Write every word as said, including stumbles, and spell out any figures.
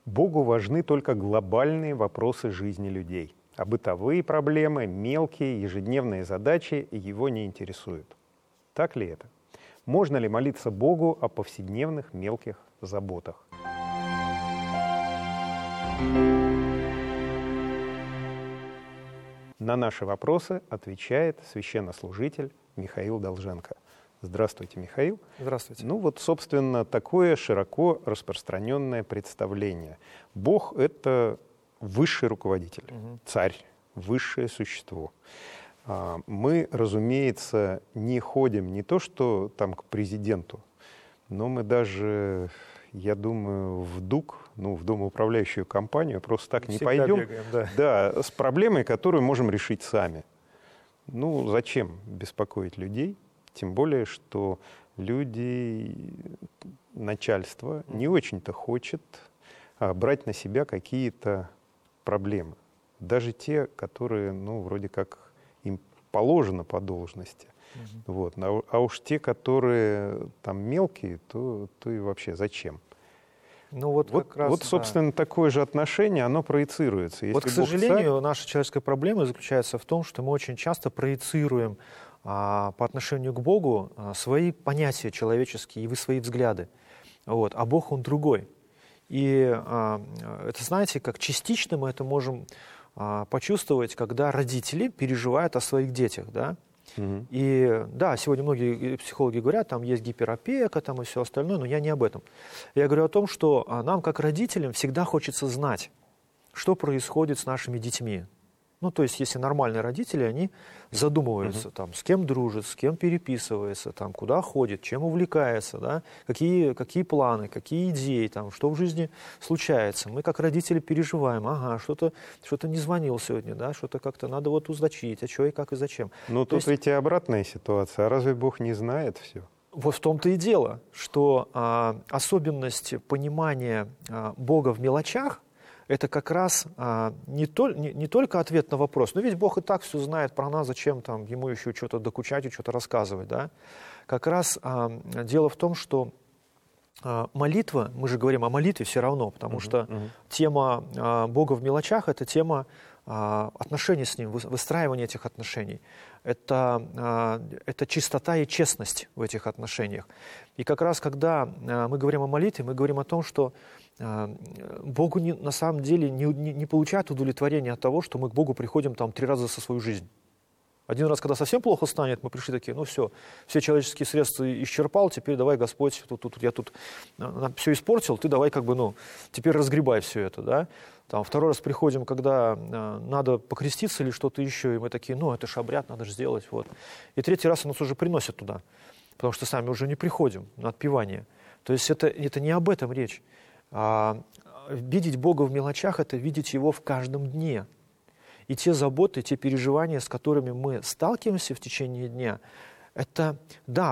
Богу важны только глобальные вопросы жизни людей, а бытовые проблемы, мелкие, ежедневные задачи его не интересуют. Так ли это? Можно ли молиться Богу о повседневных мелких заботах? На наши вопросы отвечает священнослужитель Михаил Долженко. Здравствуйте, Михаил. Здравствуйте. Ну вот, собственно, такое широко распространенное представление. Бог — это высший руководитель, угу. царь, высшее существо. Мы, разумеется, не ходим не то что там к президенту, но мы даже, я думаю, в ДУК, ну, в домоуправляющую компанию просто так не пойдем. Бегаем, да. Да, с проблемой, которую можем решить сами. Ну, зачем беспокоить людей? Тем более, что люди, начальство не очень-то хочет а, брать на себя какие-то проблемы. Даже те, которые, ну, вроде как им положено по должности. Угу. Вот. А, а уж те, которые там мелкие, то, то и вообще зачем? Ну, вот, вот, как раз, вот, собственно, да. такое же отношение, оно проецируется. Если вот, к Бог сожалению, царь... наша человеческая проблема заключается в том, что мы очень часто проецируем а, по отношению к Богу а, свои понятия человеческие и свои взгляды. Вот. А Бог, Он другой. И а, это, знаете, как частично мы это можем а, почувствовать, когда родители переживают о своих детях, да? Угу. И да, сегодня многие психологи говорят, там есть гиперопека, там и все остальное, но я не об этом. Я говорю о том, что нам, как родителям, всегда хочется знать, что происходит с нашими детьми. Ну, то есть, если нормальные родители, они задумываются, угу. там, с кем дружит, с кем переписывается, там, куда ходит, чем увлекается, да, какие, какие планы, какие идеи, там, что в жизни случается. Мы, как родители, переживаем, ага, что-то, что-то не звонил сегодня, да, что-то как-то надо вот уточнить, а что и как и зачем. Ну, тут есть... ведь и обратная ситуация. А разве Бог не знает все? Вот в том-то и дело, что а, особенность понимания а, Бога в мелочах, это как раз а, не, то, не, не только ответ на вопрос, но ведь Бог и так все знает про нас, зачем там ему еще что-то докучать и что-то рассказывать, да? Как раз а, дело в том, что а, молитва, мы же говорим о молитве все равно, потому uh-huh, что uh-huh. тема а, Бога в мелочах – это тема а, отношений с Ним, выстраивания этих отношений. Это, а, это чистота и честность в этих отношениях. И как раз, когда а, мы говорим о молитве, мы говорим о том, что Богу не, на самом деле не, не, не получает удовлетворения от того, что мы к Богу приходим там три раза за свою жизнь. Один раз, когда совсем плохо станет, мы пришли такие, ну все, все человеческие средства исчерпал, теперь давай, Господь, тут, тут, я тут все испортил, ты давай как бы, ну, теперь разгребай все это, да. Там, второй раз приходим, когда э, надо покреститься или что-то еще, и мы такие, ну, это ж обряд, надо же сделать, вот. И третий раз нас уже приносят туда, потому что сами уже не приходим на отпевание. То есть это, это не об этом речь. А, видеть Бога в мелочах – это видеть Его в каждом дне. И те заботы, те переживания, с которыми мы сталкиваемся в течение дня, это, да,